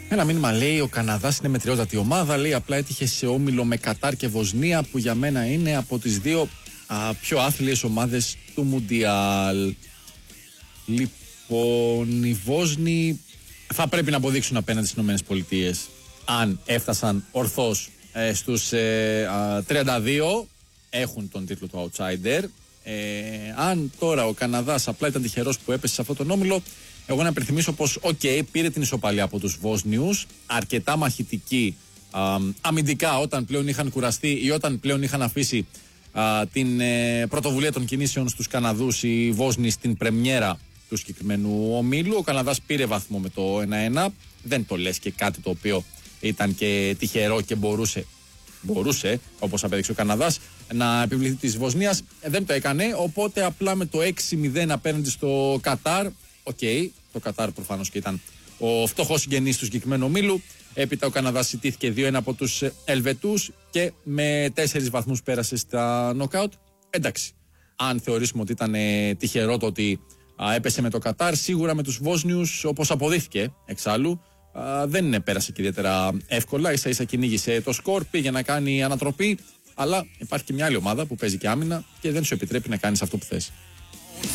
Ένα μήνυμα λέει: ο Καναδάς είναι μετριότατη ομάδα. Λέει απλά έτυχε σε όμιλο με Κατάρ και Βοσνία, που για μένα είναι από τις δύο πιο άθλιες ομάδες του Μουντιάλ. Λοιπόν, οι Βόσνοι θα πρέπει να αποδείξουν απέναντι στις ΗΠΑ αν έφτασαν ορθώς στους 32, έχουν τον τίτλο του outsider. Αν τώρα ο Καναδάς απλά ήταν τυχερός που έπεσε σε αυτόν τον όμιλο, εγώ να υπενθυμίσω πως πήρε την ισοπαλία από τους Βόσνιους, αρκετά μαχητική αμυντικά όταν πλέον είχαν κουραστεί ή όταν πλέον είχαν αφήσει την πρωτοβουλία των κινήσεων στους Καναδούς οι Βόσνοι στην πρεμιέρα του συγκεκριμένου ομίλου. Ο Καναδάς πήρε βαθμό με το 1-1. Δεν το λες και κάτι το οποίο ήταν και τυχερό και μπορούσε, όπως απέδειξε ο Καναδάς, να επιβληθεί της Βοσνίας. Δεν το έκανε, οπότε απλά με το 6-0 απέναντι στο Κατάρ. Το Κατάρ προφανώς και ήταν ο φτωχός συγγενής του συγκεκριμένου ομίλου. Έπειτα ο Καναδάς ιτήθηκε 2-1 από τους Ελβετούς και με 4 βαθμούς πέρασε στα νοκάουτ. Εντάξει, αν θεωρήσουμε ότι ήταν τυχερό το ότι έπεσε με το Κατάρ, σίγουρα με τους Βόσνιους, όπως αποδείχθηκε εξάλλου, δεν πέρασε και ιδιαίτερα εύκολα. Ίσα ίσα κυνήγησε το σκορ, πήγε να κάνει ανατροπή, αλλά υπάρχει και μια άλλη ομάδα που παίζει και άμυνα και δεν σου επιτρέπει να κάνεις αυτό που θες.